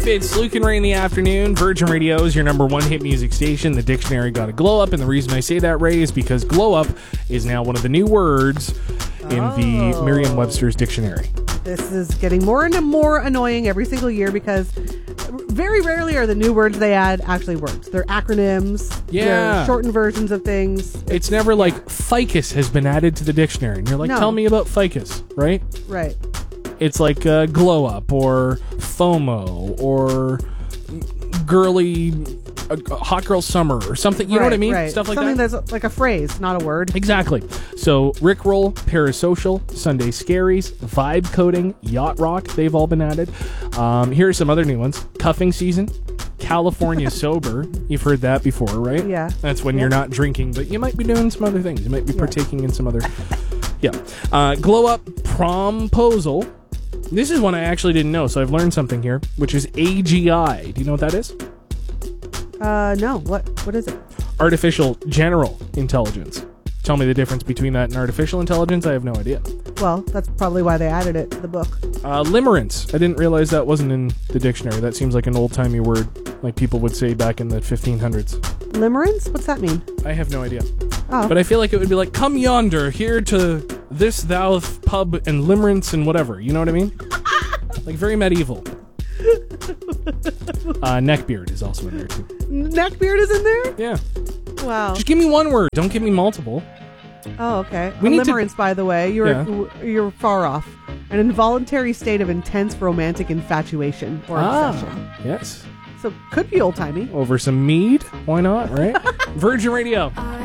life. It's Luke and Ray in the afternoon. Virgin Radio is your number one hit music station. The dictionary got a glow up, and the reason I say that, Ray, is because glow up is now one of the new words in the Merriam-Webster's dictionary. This is getting more and more annoying every single year because very rarely are the new words they add actually words. They're acronyms. Yeah. They're shortened versions of things. It's never like ficus has been added to the dictionary. And you're like, tell me about ficus, right? Right. It's like glow up or FOMO or girly, hot girl summer or something. You know what I mean? Right. Stuff like something that. Something that's like a phrase, not a word. Exactly. So Rickroll, Parasocial, Sunday Scaries, Vibe Coding, Yacht Rock, they've all been added. Here are some other new ones. Cuffing Season, California Sober. You've heard that before, right? Yeah. That's when you're not drinking, but you might be doing some other things. You might be partaking in some other... Yeah. Glow Up, Promposal. This is one I actually didn't know, so I've learned something here, which is AGI. Do you know what that is? No. What is it? Artificial General Intelligence. Tell me the difference between that and artificial intelligence. I have no idea. Well, that's probably why they added it to the book. Limerence. I didn't realize that wasn't in the dictionary. That seems like an old-timey word, like people would say back in the 1500s. Limerence? What's that mean? I have no idea. Oh. But I feel like it would be like, come yonder, here to this thou pub and limerence and whatever. You know what I mean? Like very medieval. Neckbeard is also in there too. Neckbeard is in there? Yeah. Wow. Just give me one word. Don't give me multiple. Oh, okay. We need Limerence, by the way, you're far off. An involuntary state of intense romantic infatuation or obsession. Yes. So could be old timey. Over some mead? Why not, right? Virgin Radio.